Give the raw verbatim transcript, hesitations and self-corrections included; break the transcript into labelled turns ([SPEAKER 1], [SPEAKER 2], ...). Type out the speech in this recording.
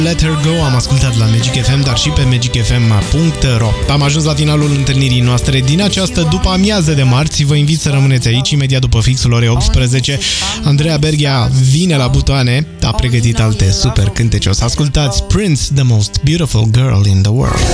[SPEAKER 1] Let Her Go am ascultat la Magic F M, dar și pe magic f m punct r o. Am ajuns la finalul întâlnirii noastre din această după amiază de marți. Vă invit să rămâneți aici imediat după fixul orei optsprezece. Andreea Berghia vine la butoane, a pregătit alte super cântece. O să ascultați Prince, The Most Beautiful Girl in the World.